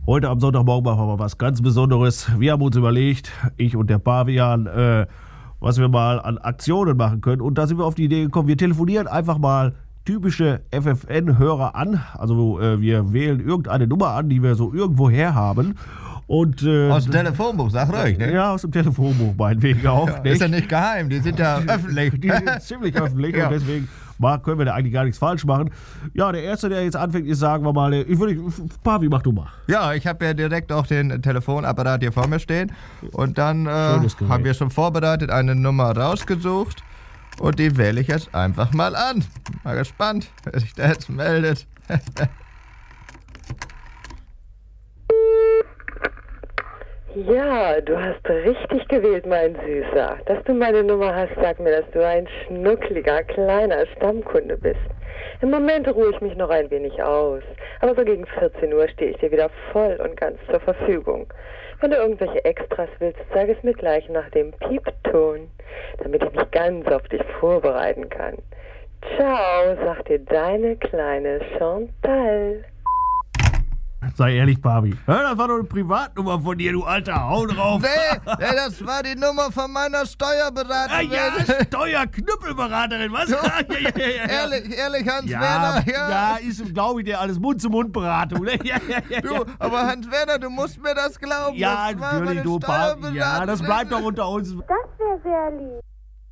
Heute am Sonntagmorgen machen wir mal was ganz Besonderes. Wir haben uns überlegt, ich und der Pavian, was wir mal an Aktionen machen können. Und da sind wir auf die Idee gekommen, wir telefonieren einfach mal typische FFN-Hörer an. Also wir wählen irgendeine Nummer an, die wir so irgendwo her haben. Und, aus dem Telefonbuch, sag ruhig, ne? Ja, aus dem Telefonbuch meinetwegen auch. Ja, ist ja nicht geheim, die sind ja öffentlich. Die sind ziemlich öffentlich Ja. und deswegen können wir da eigentlich gar nichts falsch machen. Ja, der Erste, der jetzt anfängt, ist, sagen wir mal, Pavi, mach du mal. Ja, ich habe ja direkt auch den Telefonapparat hier vor mir stehen. Und dann Schönes Gerät. haben wir schon vorbereitet eine Nummer rausgesucht. Und die wähle ich jetzt einfach mal an. Mal gespannt, wer sich da jetzt meldet. Ja, du hast richtig gewählt, mein Süßer. Dass du meine Nummer hast, sagt mir, dass du ein schnuckliger, kleiner Stammkunde bist. Im Moment ruhe ich mich noch ein wenig aus, aber so gegen 14 Uhr stehe ich dir wieder voll und ganz zur Verfügung. Wenn du irgendwelche Extras willst, sag es mir gleich nach dem Piepton, damit ich mich ganz auf dich vorbereiten kann. Ciao, sagt dir deine kleine Chantal. Sei ehrlich, Pavi. Das war doch eine Privatnummer von dir, du alter Hau drauf. Nee, das war die Nummer von meiner Steuerberaterin. Steuerknüppelberaterin, was? Du, Ja. Ehrlich, Ja, Hans-Werner. ja, ist, glaube ich, dir alles Mund-zu-Mund-Beratung. Ne? Du, aber Hans-Werner, du musst mir das glauben. Ja, das war natürlich, meine du Pavi. Ja, das Steuerberaterin. bleibt doch unter uns. Das wäre sehr lieb.